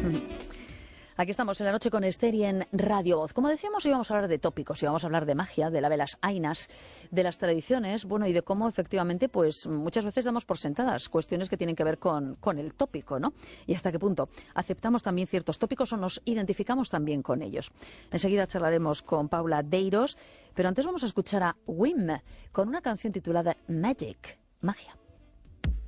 Aquí estamos en la noche con Esther y en Radio Voz. Como decíamos, íbamos a hablar de tópicos, íbamos a hablar de magia, de la velas ainas, de las tradiciones, bueno, y de cómo efectivamente, pues muchas veces damos por sentadas cuestiones que tienen que ver con el tópico, ¿no? Y hasta qué punto aceptamos también ciertos tópicos o nos identificamos también con ellos. Enseguida charlaremos con Paula Deiros, pero antes vamos a escuchar a Wim con una canción titulada Magic, magia.